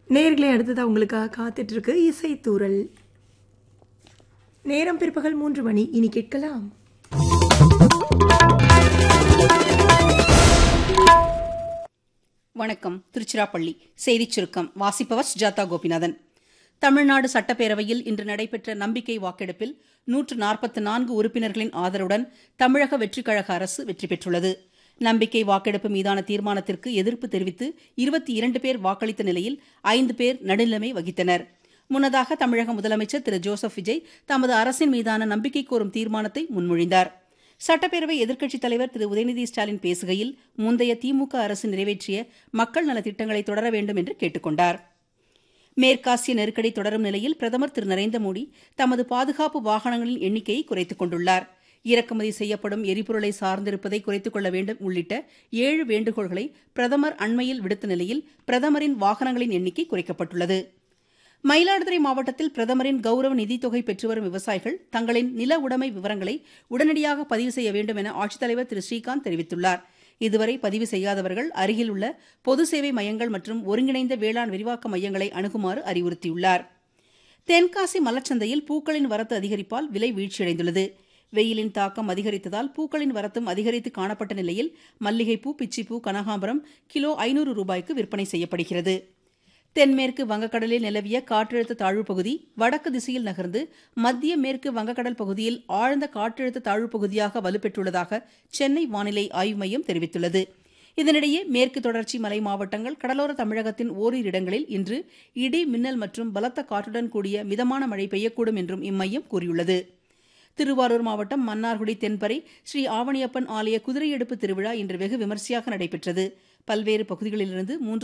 நேயர்களே, அடுத்ததா உங்களுக்காக காத்துட்டு இருக்கு இசைத்தூறல். நேரம் பிற்பகல் 3 மணி. இனி கேட்கலாம் வணக்கம். திருச்சிராப்பள்ளி செய்திச் சுருக்கம் வாசிப்பவர் சுஜாதா கோபிநாதன். தமிழ்நாடு சட்டப்பேரவையில் இன்று நடைபெற்ற நம்பிக்கை வாக்கெடுப்பில் 144 உறுப்பினர்களின் ஆதரவுடன் தமிழக வெற்றிக் கழக அரசு வெற்றி பெற்றுள்ளது. நம்பிக்கை வாக்கெடுப்பு மீதான தீர்மானத்திற்கு எதிர்ப்பு தெரிவித்து 22 பேர் வாக்களித்த நிலையில் 5 பேர் நடுநிலைமை வகித்தனர். முன்னதாக தமிழக முதலமைச்சர் திரு ஜோசப் விஜய் தமது அரசின் மீதான நம்பிக்கை கோரும் தீர்மானத்தை முன்மொழிந்தார். சட்டப்பேரவை எதிர்க்கட்சித் தலைவர் திரு உதயநிதி ஸ்டாலின் பேசுகையில், முந்தைய திமுக அரசு நிறைவேற்றிய மக்கள் நலத்திட்டங்களை தொடர வேண்டும் என்று கேட்டுக் கொண்டார். மேற்காசிய நெருக்கடி தொடரும் நிலையில் பிரதமர் திரு நரேந்திர மோடி தமது பாதுகாப்பு வாகனங்களின் எண்ணிக்கையை குறைத்துக் கொண்டுள்ளார். இறக்குமதி செய்யப்படும் எரிபொருளை சார்ந்திருப்பதை குறைத்துக் கொள்ள வேண்டும் உள்ளிட்ட 7 வேண்டுகோள்களை பிரதமர் அண்மையில் விடுத்த நிலையில் பிரதமரின் வாகனங்களின் எண்ணிக்கை குறைக்கப்பட்டுள்ளது. மயிலாடுதுறை மாவட்டத்தில் பிரதமரின் கௌரவ நிதித்தொகை பெற்று வரும் விவசாயிகள் தங்களின் நில உடைமை விவரங்களை உடனடியாக பதிவு செய்ய வேண்டும் என ஆட்சித்தலைவர் திரு ஸ்ரீகாந்த் தெரிவித்துள்ளார். இதுவரை பதிவு செய்யாதவர்கள் அருகில் உள்ள பொது சேவை மையங்கள் மற்றும் ஒருங்கிணைந்த வேளாண் விரிவாக்க மையங்களை அணுகுமாறு அறிவுறுத்தியுள்ளார். தென்காசி மலர்ச்சந்தையில் பூக்களின் வரத்து அதிகரிப்பால் விலை வீழ்ச்சியடைந்துள்ளது. வெயிலின் தாக்கம் அதிகரித்ததால் பூக்களின் வரத்தும் அதிகரித்து காணப்பட்ட நிலையில் மல்லிகைப்பூ, பிச்சிப்பூ, கனகாம்பரம் கிலோ 500 ரூபாய்க்கு விற்பனை செய்யப்படுகிறது. தென்மேற்கு வங்கக்கடலில் நிலவிய காற்றழுத்த தாழ்வுப் பகுதி வடக்கு திசையில் நகர்ந்து மத்திய மேற்கு வங்கக்கடல் பகுதியில் ஆழ்ந்த காற்றழுத்த தாழ்வுப் பகுதியாக வலுப்பெற்றுள்ளதாக சென்னை வானிலை ஆய்வு மையம் தெரிவித்துள்ளது. இதனிடையே மேற்கு தொடர்ச்சி மலை மாவட்டங்கள், கடலோர தமிழகத்தின் ஓரிரு இடங்களில் இன்று இடி, மின்னல் மற்றும் பலத்த காற்றுடன் கூடிய மிதமான மழை பெய்யக்கூடும் என்றும் இம்மையம் கூறியுள்ளது. திருவாரூர் மாவட்டம் மன்னார்குடி தென்பறை ஸ்ரீ ஆவணியப்பன் ஆலய குதிரையெடுப்பு திருவிழா இன்று வெகு விமரிசையாக நடைபெற்றது. பல்வேறு பகுதிகளிலிருந்து